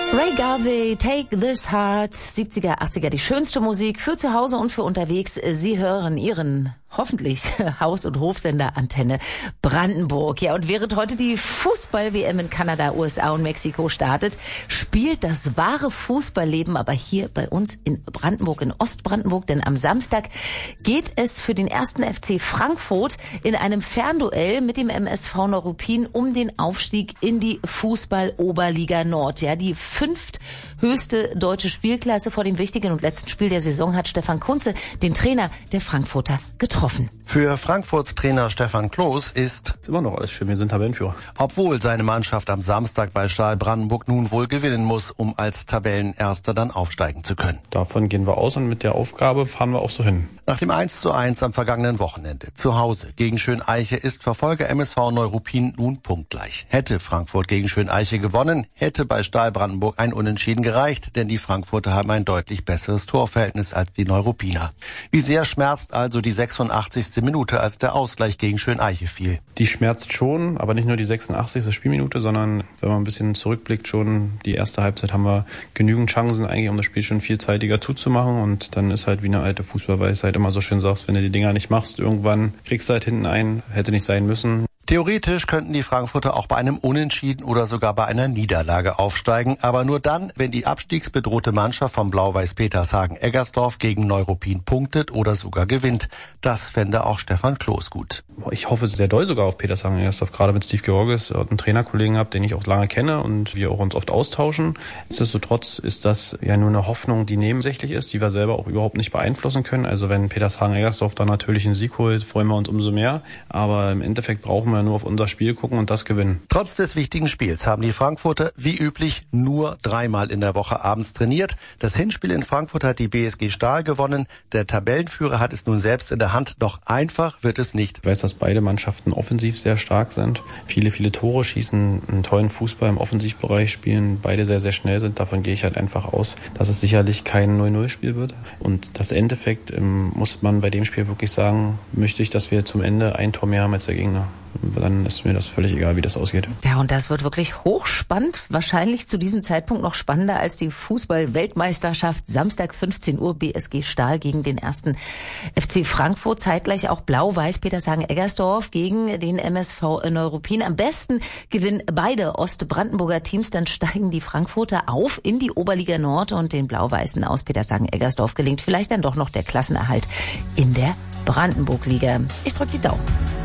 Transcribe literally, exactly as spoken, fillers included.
Ray Garvey, Take This Heart, siebziger, achtziger, die schönste Musik für zu Hause und für unterwegs. Sie hören Ihren hoffentlich Haus- und Hofsender Antenne Brandenburg. Ja, und während heute die Fußball-W M in Kanada, U S A und Mexiko startet, spielt das wahre Fußballleben aber hier bei uns in Brandenburg, in Ostbrandenburg. Denn am Samstag geht es für den ersten F C Frankfurt in einem Fernduell mit dem M S V Neuruppin um den Aufstieg in die Fußball-Oberliga Nord. Ja, die fünfthöchste deutsche Spielklasse. Vor dem wichtigen und letzten Spiel der Saison hat Stefan Kuntze den Trainer der Frankfurter getroffen. Für Frankfurts Trainer Stefan Kloß ist immer noch alles schön, wir sind Tabellenführer. Obwohl seine Mannschaft am Samstag bei Stahl Brandenburg nun wohl gewinnen muss, um als Tabellenerster dann aufsteigen zu können. Davon gehen wir aus und mit der Aufgabe fahren wir auch so hin. Nach dem eins zu eins am vergangenen Wochenende zu Hause gegen Schöneiche ist Verfolger M S V Neuruppin nun punktgleich. Hätte Frankfurt gegen Schöneiche gewonnen, hätte bei Stahl Brandenburg ein Unentschieden gereicht, denn die Frankfurter haben ein deutlich besseres Torverhältnis als die Neuruppiner. Wie sehr schmerzt also die sechsundachtzigste Minute, als der Ausgleich gegen Schöneiche fiel? Die schmerzt schon, aber nicht nur die sechsundachtzigste Spielminute, sondern wenn man ein bisschen zurückblickt, schon die erste Halbzeit haben wir genügend Chancen eigentlich, um das Spiel schon vielzeitiger zuzumachen, und dann ist halt wie eine alte Fußballweisheit immer so schön sagst, wenn du die Dinger nicht machst, irgendwann kriegst du halt hinten ein, hätte nicht sein müssen. Theoretisch könnten die Frankfurter auch bei einem Unentschieden oder sogar bei einer Niederlage aufsteigen, aber nur dann, wenn die abstiegsbedrohte Mannschaft vom Blau-Weiß Petershagen-Eggersdorf gegen Neuruppin punktet oder sogar gewinnt. Das fände auch Stefan Kloß gut. Ich hoffe sehr doll sogar auf Petershagen-Eggersdorf, gerade mit Steve Georges, einen Trainerkollegen habe, den ich auch lange kenne und wir auch uns oft austauschen. Nichtsdestotrotz ist das ja nur eine Hoffnung, die nebensächlich ist, die wir selber auch überhaupt nicht beeinflussen können. Also wenn Petershagen-Eggersdorf dann natürlich einen Sieg holt, freuen wir uns umso mehr. Aber im Endeffekt brauchen wir nur auf unser Spiel gucken und das gewinnen. Trotz des wichtigen Spiels haben die Frankfurter wie üblich nur dreimal in der Woche abends trainiert. Das Hinspiel in Frankfurt hat die B S G Stahl gewonnen. Der Tabellenführer hat es nun selbst in der Hand. Doch einfach wird es nicht. Ich weiß, dass beide Mannschaften offensiv sehr stark sind. Viele, viele Tore schießen, einen tollen Fußball im Offensivbereich spielen. Beide sehr, sehr schnell sind. Davon gehe ich halt einfach aus, dass es sicherlich kein null null Spiel wird. Und das Endeffekt ähm, muss man bei dem Spiel wirklich sagen, möchte ich, dass wir zum Ende ein Tor mehr haben als der Gegner. Dann ist mir das völlig egal, wie das ausgeht. Ja, und das wird wirklich hochspannend. Wahrscheinlich zu diesem Zeitpunkt noch spannender als die Fußball-Weltmeisterschaft. Samstag fünfzehn Uhr B S G Stahl gegen den ersten F C Frankfurt. Zeitgleich auch Blau-Weiß Petershagen-Eggersdorf gegen den M S V Neuruppin. Am besten gewinnen beide Ostbrandenburger Teams. Dann steigen die Frankfurter auf in die Oberliga Nord und den Blau-Weißen aus Petershagen-Eggersdorf gelingt vielleicht dann doch noch der Klassenerhalt in der Brandenburg-Liga. Ich drücke die Daumen.